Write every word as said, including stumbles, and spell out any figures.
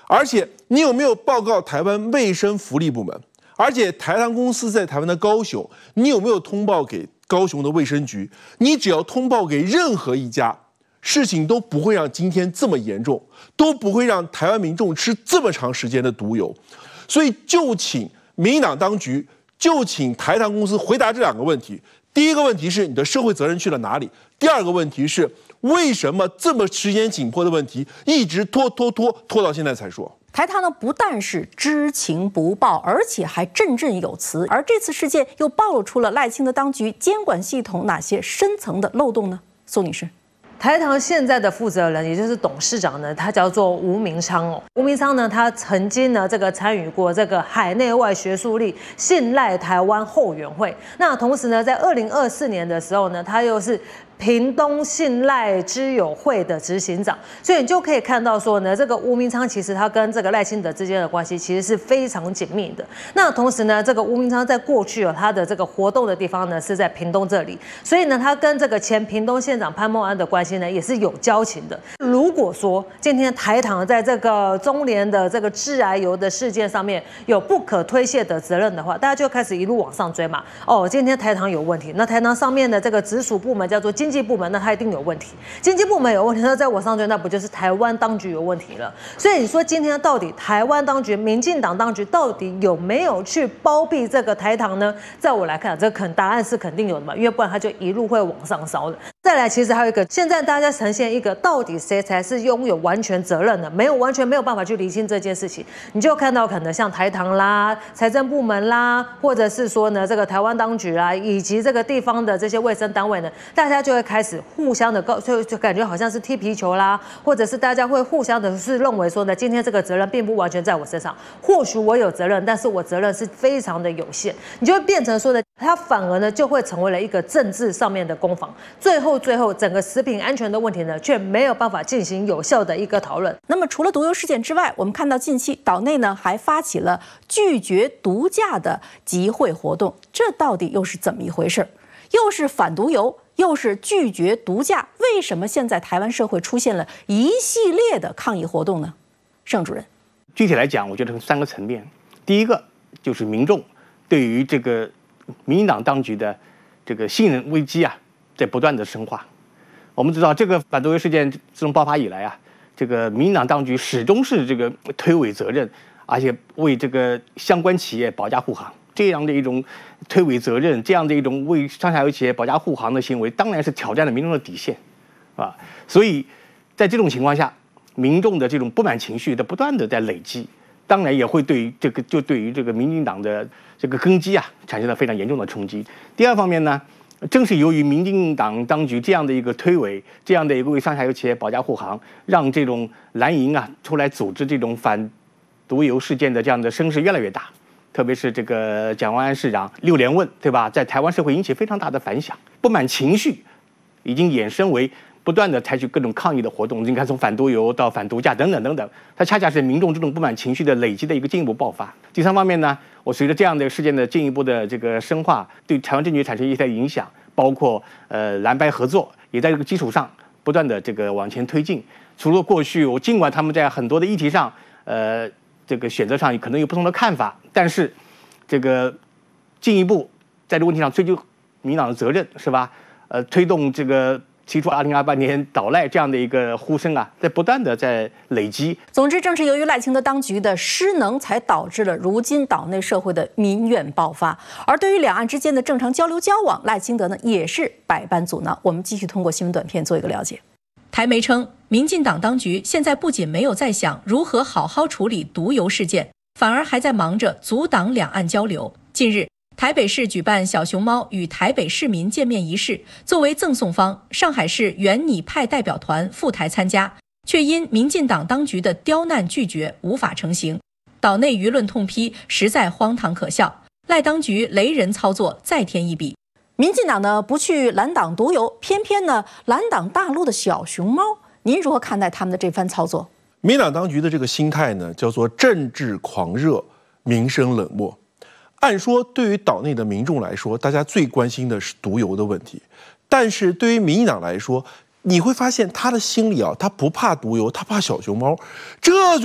而且你有没有报告台湾卫生福利部门？而且台糖公司在台湾的高雄，你有没有通报给高雄的卫生局？你只要通报给任何一家，事情都不会让今天这么严重，都不会让台湾民众吃这么长时间的毒油。所以就请民进党当局，就请台糖公司回答这两个问题。第一个问题是你的社会责任去了哪里？第二个问题是为什么这么时间紧迫的问题一直拖拖拖拖到现在才说？ 台糖呢不但是知情不报，而且还振振有词。而这次事件又暴露出了赖清德当局监管系统哪些深层的漏洞呢？宋女士。 台糖现在的负责人，也就是董事长呢，他叫做吴明昌哦。吴明昌呢，他曾经呢这个参与过这个海内外学术力信赖台湾后援会。那同时呢，在二零二四年的时候呢，他又是屏东信赖知友会的执行长，所以你就可以看到说呢，这个吴明昌其实他跟这个赖清德之间的关系其实是非常紧密的。那同时呢，这个吴明昌在过去有他的这个活动的地方呢是在屏东这里，所以呢，他跟这个前屏东县长潘孟安的关系呢也是有交情的。如果说今天台糖在这个中联的这个致癌油的事件上面有不可推卸的责任的话，大家就开始一路往上追嘛。哦，今天台糖有问题，那台糖上面的这个直属部门叫做经济部门，那它一定有问题。经济部门有问题，那再往上追，那不就是台湾当局有问题了？所以你说今天到底台湾当局、民进党当局到底有没有去包庇这个台糖呢？在我来看，这肯答案是肯定有的嘛，因为不然它就一路会往上烧的。再来，其实还有一个，现在大家呈现一个到底谁才是拥有完全责任的，没有完全没有办法去厘清这件事情，你就看到可能像台糖啦、财政部门啦，或者是说呢这个台湾当局啦，以及这个地方的这些卫生单位呢，大家就会开始互相的告，就就感觉好像是踢皮球啦，或者是大家会互相的是认为说呢，今天这个责任并不完全在我身上，或许我有责任，但是我责任是非常的有限，你就会变成说呢，它反而呢就会成为了一个政治上面的攻防，最后最后整个食品安全的问题呢，却没有办法进行有效的一个讨论。 那么除了毒油事件之外，我们看到近期岛内呢还发起了拒绝毒驾的集会活动，这到底又是怎么一回事？又是反毒油，又是拒绝毒驾，为什么现在台湾社会出现了一系列的抗议活动呢？盛主任， 具体来讲，我觉得是三个层面。第一个就是民众对于这个民进党当局的这个信任危机啊，在不断的深化。我们知道，这个反毒油事件自从爆发以来啊，这个民进党当局始终是这个推诿责任，而且为这个相关企业保驾护航。这样的一种推诿责任，这样的一种为上下游企业保驾护航的行为，当然是挑战了民众的底线，啊，所以在这种情况下，民众的这种不满情绪的不断的在累积，当然也会对于这个就对于这个民进党的这个根基啊，产生了非常严重的冲击。第二方面呢，正是由于民进党当局这样的一个推诿，这样的一个为上下游企业保驾护航，让这种蓝营啊出来组织这种反毒油事件的这样的声势越来越大。特别是这个蒋万安市长六连问，对吧？在台湾社会引起非常大的反响，不满情绪已经衍生为不断的采取各种抗议的活动。你看，从反毒油到反毒驾等等等等，它恰恰是民众这种不满情绪的累积的一个进一步爆发。第三方面呢，我随着这样的事件的进一步的这个深化，对台湾政局产生一些影响，包括呃蓝白合作也在这个基础上不断的这个往前推进。除了过去，我尽管他们在很多的议题上，呃。这个选择上可能有不同的看法，但是这个进一步在这个问题上追究民进党的责任，是吧？呃，推动这个提出二零二八年倒赖这样的一个呼声啊，在不断的在累积。 总之，正是由于赖清德当局的失能，才导致了如今岛内社会的民怨爆发。而对于两岸之间的正常交流交往，赖清德呢也是百般阻挠。我们继续通过新闻短片做一个了解。台媒称，民进党当局现在不仅没有在想如何好好处理毒油事件，反而还在忙着阻挡两岸交流。近日，台北市举办小熊猫与台北市民见面仪式，作为赠送方，上海市原拟派代表团赴台参加，却因民进党当局的刁难拒绝，无法成行。岛内舆论痛批，实在荒唐可笑，赖当局雷人操作再添一笔。民进党呢不去拦挡毒油，偏偏呢拦挡大陆的小熊猫，您如何看待他们的这番操作？ 民进党当局的这个心态呢，叫做政治狂热，民生冷漠。按说，对于岛内的民众来说，大家最关心的是毒油的问题，但是对于民进党来说，你会发现他的心里啊，他不怕毒油，他怕小熊猫，这。